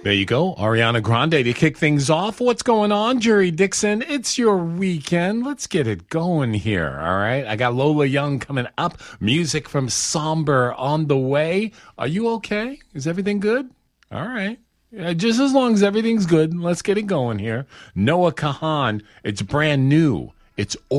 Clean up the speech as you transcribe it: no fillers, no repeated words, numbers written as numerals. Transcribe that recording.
There you go. Ariana Grande to kick things off. What's going on, Jerry Dixon? It's your weekend. Let's get it going here, all right? I got Lola Young coming up. Music from Somber on the way. Are you okay? Is everything good? All right. Just as long as everything's good, let's get it going here. Noah Kahan, it's brand new. It's